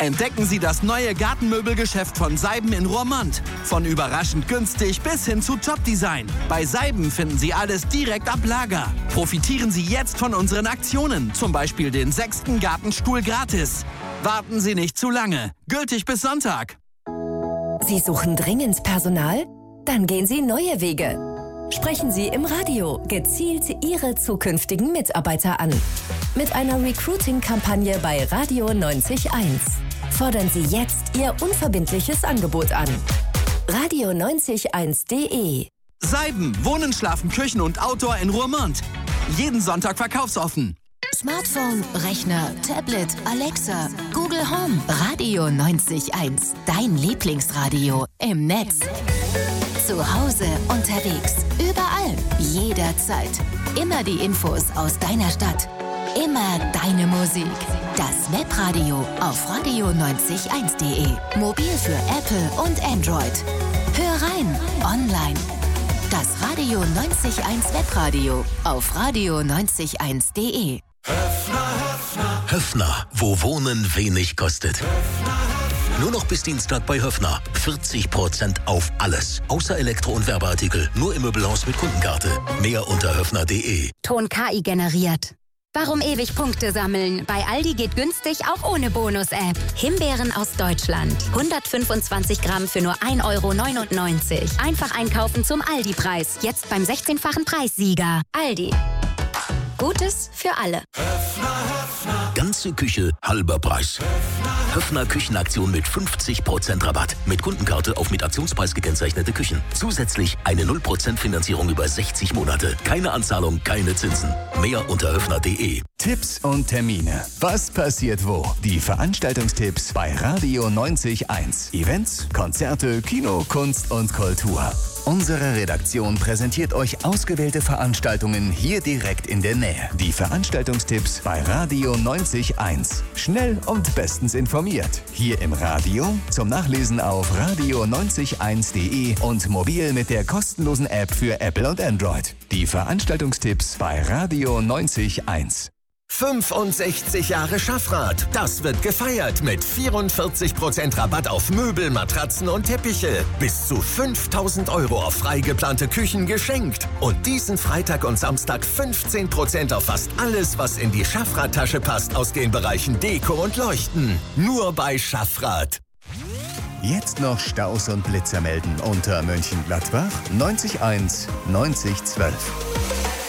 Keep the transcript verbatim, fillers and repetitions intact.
Entdecken Sie das neue Gartenmöbelgeschäft von Seiben in Roermond. Von überraschend günstig bis hin zu Top-Design. Bei Seiben finden Sie alles direkt ab Lager. Profitieren Sie jetzt von unseren Aktionen. Zum Beispiel den sechsten Gartenstuhl gratis. Warten Sie nicht zu lange. Gültig bis Sonntag. Sie suchen dringend Personal? Dann gehen Sie neue Wege. Sprechen Sie im Radio gezielt Ihre zukünftigen Mitarbeiter an. Mit einer Recruiting-Kampagne bei Radio neunzig Komma eins. Fordern Sie jetzt Ihr unverbindliches Angebot an. Radio neunzig Komma eins punkt de. Seiben, Wohnen, Schlafen, Küchen und Outdoor in Roermond. Jeden Sonntag verkaufsoffen. Smartphone, Rechner, Tablet, Alexa, Google Home, Radio neunzig Komma eins. Dein Lieblingsradio im Netz. Zu Hause, unterwegs, überall, jederzeit. Immer die Infos aus deiner Stadt. Immer deine Musik. Das Webradio auf Radio neunzig Komma eins punkt de. Mobil für Apple und Android. Hör rein, online. Das Radio neunzig Komma eins Webradio auf Radio neunzig Komma eins punkt de. Höffner, Höffner. Höffner, wo Wohnen wenig kostet. Nur noch bis Dienstag bei Höffner. vierzig Prozent auf alles. Außer Elektro- und Werbeartikel. Nur im Möbelhaus mit Kundenkarte. Mehr unter höffner punkt de. Ton K I generiert. Warum ewig Punkte sammeln? Bei Aldi geht günstig auch ohne Bonus-App. Himbeeren aus Deutschland. hundertfünfundzwanzig Gramm für nur ein Euro neunundneunzig. Einfach einkaufen zum Aldi-Preis. Jetzt beim sechzehnfachen Preissieger. Aldi. Gutes für alle. Höffner, Höffner. Ganze Küche, halber Preis. Höffner, Höffner Küchenaktion mit fünfzig Prozent Rabatt. Mit Kundenkarte auf mit Aktionspreis gekennzeichnete Küchen. Zusätzlich eine null Prozent Finanzierung über sechzig Monate. Keine Anzahlung, keine Zinsen. Mehr unter höffner punkt de. Tipps und Termine. Was passiert wo? Die Veranstaltungstipps bei Radio neunzig Komma eins. Events, Konzerte, Kino, Kunst und Kultur. Unsere Redaktion präsentiert euch ausgewählte Veranstaltungen hier direkt in der Nähe. Die Veranstaltungstipps bei Radio neunzig Komma eins. Schnell und bestens informiert. Hier im Radio, zum Nachlesen auf Radio neunzig Komma eins punkt de und mobil mit der kostenlosen App für Apple und Android. Die Veranstaltungstipps bei Radio neunzig Komma eins. fünfundsechzig Jahre Schaffrath. Das wird gefeiert mit vierundvierzig Prozent Rabatt auf Möbel, Matratzen und Teppiche. Bis zu fünftausend Euro auf frei geplante Küchen geschenkt. Und diesen Freitag und Samstag fünfzehn Prozent auf fast alles, was in die Schaffrath-Tasche passt aus den Bereichen Deko und Leuchten. Nur bei Schaffrath. Jetzt noch Staus und Blitzer melden unter Mönchengladbach neunzig Komma eins neunzig zwölf.